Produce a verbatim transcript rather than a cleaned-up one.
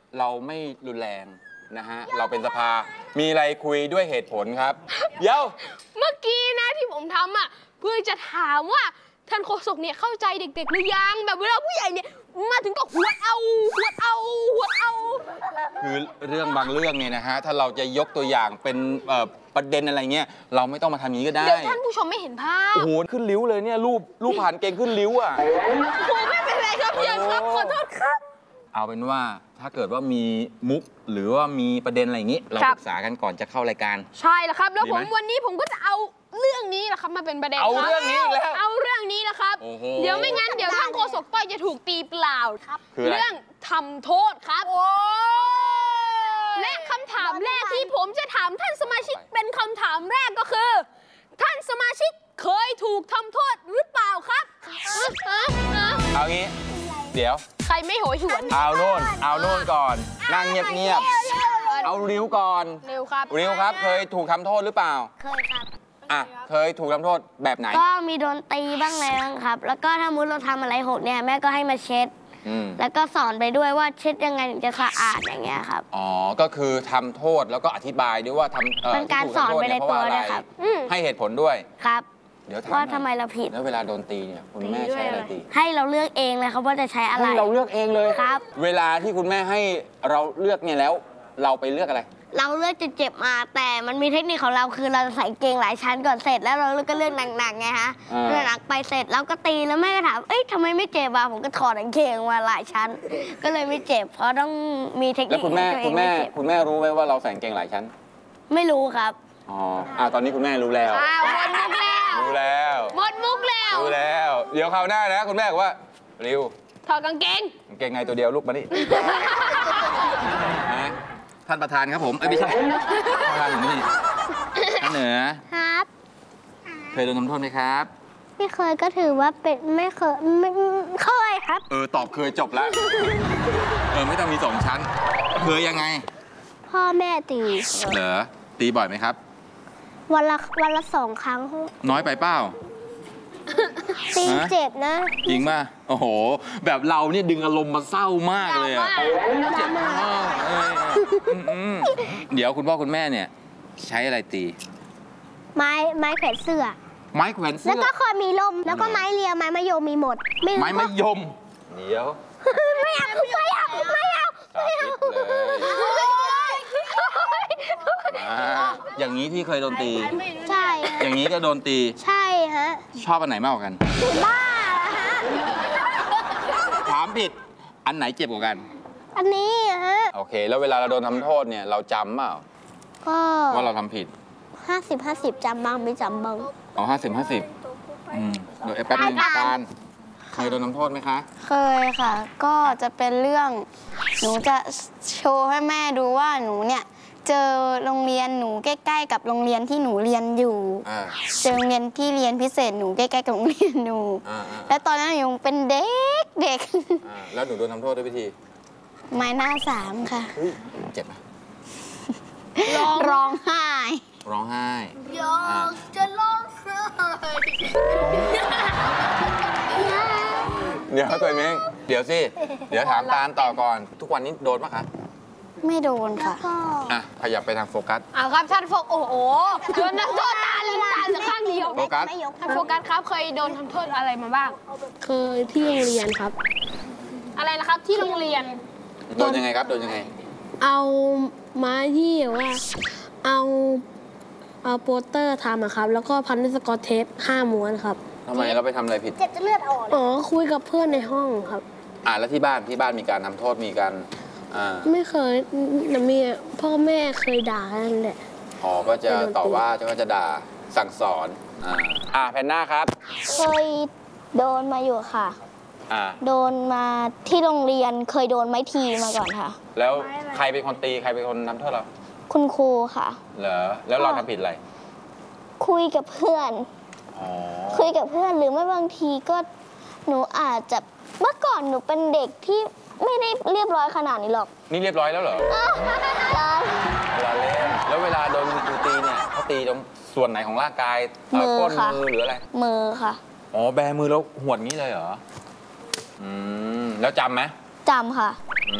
เราไม่รุนแรงนะฮะเราเป็นสภามีอะไรคุยด้วยเหตุผลครับเดี๋ยวเมื่อกี้นะที่ผมทำอ่ะเพื่อจะถามว่าท่านโฆษกเนี่ยเข้าใจเด็กๆหรือยังแบบเวลาผู้ใหญ่เนี่ยมาถึงก็หัวเอาหัวเอาหัวเอาคือเรื่องบางเรื่องเนี่ยนะฮะถ้าเราจะยกตัวอย่างเป็นประเด็นอะไรเงี้ยเราไม่ต้องมาทำอย่างนี้ก็ได้เดี๋ยวท่านผู้ชมไม่เห็นภาพโอ้โหขึ้นริ้วเลยเนี่ยรูปรูปผ่านเก่งขึ้นริ้วอ่ะโอ้ไม่เป็นไรครับพี่ครับขอโทษครับเอาเป็นว่าถ้าเกิดว่ามีมุกหรือว่ามีประเด็นอะไรอย่างนี้เราปรึกษากันก่อนจะเข้ารายการใช่แล้วครับแล้วผมวันนี้ผมก็จะเอาเรื่องนี้แหละครับมาเป็นประเด็นเอาเรื่องนี้อีกแล้วเอาเรื่องนี้นะครับเดี๋ยวไม่งั้นเดี๋ยวท่านโฆษกต้อยจะถูกตีเปล่าครับเรื่องทำโทษครับและคำถามแรกที่ผมจะถามท่านสมาชิกเป็นคำถามแรกก็คือท่านสมาชิกเคยถูกทำโทษหรือเปล่าครับเอางี้เดี๋ยวใครไม่โหยหวนเอาโน่นเอาโน่นก่อนนั่งเงียบๆเอาริ้วก่อนริ้วครับริ้วครับเคยถูกทำโทษหรือเปล่าเคยครับอ่ะเคยถูกทำโทษแบบไหนก็มีโดนตีบ้างแล้วครับแล้วก็ถ้ามุดเราทำอะไรหกเนี่ยแม่ก็ให้มาเช็ดแล้วก็สอนไปด้วยว่าเช็ดยังไงถึงจะสะอาดอย่างเงี้ยครับอ๋อก็คือทำโทษแล้วก็อธิบายด้วยว่าทำเป็นการสอนไปในตัวเลยครับให้เหตุผลด้วยครับเดี๋ยวถามว่าทำไมเราผิดแล้วเวลาโดนตีเนี่ยคุณแม่ใช้อะไรตีให้เราเลือกเองเลยครับว่าจะใช้อะไรให้เราเลือกเองเลยครับเวลาที่คุณแม่ให้เราเลือกเนี่ยแล้วเราไปเลือกอะไรเราเลือกจะเจ็บมาแต่มันมีเทคนิคของเราคือเราใส่เกงหลายชั้นก่อนเสร็จแล้วเราก็เลือกหนักๆไงฮะเลือกหนักไปเสร็จเราก็ตีแล้วแม่ก็ถามเอ้ยทำไมไม่เจ็บอ่ะผมก็ถอดกางเกงมาหลายชั้นก็เลยไม่เจ็บเพราะต้องมีเทคนิคแล้วคุณแม่คุณแม่คุณแม่รู้ไหมว่าเราใส่กางเกงหลายชั้นไม่รู้ครับอ๋ออ่าตอนนี้คุณแม่รู้แล้วหมดมุกแล้วรู้แล้วหมดมุกแล้วรู้แล้วเดี๋ยวคราวหน้านะคุณแม่บอกว่าริวถอดกางเกงกางเกงไงตัวเดียวลูกมาดิท่านประธานครับผมเอ้ยไม่ใช่ประธานอยู่นี่ท่านเหนือครับเคยโดนทำโทษไหมครับไม่เคยก็ถือว่าเป็นไม่เคยไม่เคยครับเออตอบเคยจบแล้วเออไม่ต้องมีสองชั้นเคยยังไงพ่อแม่ตีเหรอตีบ่อยไหมครับวันละวันละสองครั้งน้อยไปเปล่าตีเจ็บนะจริงป่ะโอ้โหแบบเรานี่ดึงอารมณ์มาเศร้ามากเลยอะเจ็บมากเดี๋ยวคุณพ่อคุณแม่เนี่ยใช้อะไรตีไม้ไม้แขวนเสื้อไม้แขวนเสื้อแล้วก็คอยมีลมแล้วก็ไม้เรียวไม้มะยมมีหมดไม้มะยมเดี๋ยวไม่เอาไม่เอาไม่เอาไม่เอาอย่างนี้พี่เคยโดนตีใช่อย่างนี้ก็โดนตีใช่ฮะชอบอันไหนมากกว่ากันบ้าฮะถามผิดอันไหนเจ็บกว่ากันอันนี้ฮะโอเคแล้วเวลาเราโดนทำโทษเนี่ยเราจำเปล่าก็ว่าเราทำผิดห้าสิบห้าสิบจำบ้างไม่จำบ้างอ๋อห้าสิบห้าสิบอืมเดี๋ยวแป๊บนึงการเคยโดนทำโทษไหมคะเคยค่ะก็จะเป็นเรื่องหนูจะโชว์ให้แม่ดูว่าหนูเนี่ยเจอโรงเรียนหนูใกล้ๆกับโรงเรียนที่หนูเรียนอยู่เจอโรงเรียนที่เรียนพิเศษหนูใกล้ๆกับโรงเรียนหนูแล้วตอนนั้นหนูยังเป็นเด็กเด็กแล้วหนูโดนทำโทษด้วยวิธีไม้หน้าสามค่ะเจ็บไหมร้องไห้ร้องไห้อยากจะร้องไห้เดี๋ยวตัวเองเดี๋ยวสิเดี๋ยวถามตาลต่อก่อนทุกวันนี้โดนปะคะไม่โดนค่ะอ่ะขยับไปทางโฟกัสเอาครับท่านโฟกโอ้โหโดนทำโทษตาลืมตาสักข้างเดียวโฟกัสท่านโฟกัสครับเคยโดนทำโทษอะไรมาบ้างเคยที่โรงเรียนครับอะไรนะครับที่โรงเรียนโดนยังไงครับโดนยังไงเอาไม้ที่ว่าเอาเอาโปสเตอร์ทำอะครับแล้วก็พันด้วยสกอตเทปห้าม้วนครับทำไมเราไปทำอะไรผิดเจ็บจะเลือดออกอ๋อคุยกับเพื่อนในห้องครับอ่าแล้วที่บ้านที่บ้านมีการทำโทษมีการไม่เคยนะมีพ่อแม่เคยด่านั่นแหละอ๋อก็จะต่อว่าก็จะด่าสั่งสอนอ่าอ่าแพนด้าครับเคยโดนมาอยู่ค่ะอ่าโดนมาที่โรงเรียนเคยโดนไม้ทีมาก่อนค่ะแล้วใครเป็นคนตีใครเป็นคนทำโทษเราคุณครูค่ะเหรอแล้วเราทำผิดอะไรคุยกับเพื่อนคุยกับเพื่อนหรือไม่บางทีก็หนูอาจจะเมื่อก่อนหนูเป็นเด็กที่ไม่ได้เรียบร้อยขนาดนี้หรอกนี่เรียบร้อยแล้วเหรอเวลาเล่นแล้วเวลาโดนครูตีเนี่ยเขาตีตรงส่วนไหนของร่างกายมือก้นมือหรืออะไรมือค่ะอ๋อแบมือแล้วหวดงี้เลยเหรออืมแล้วจำไหมจำค่ะ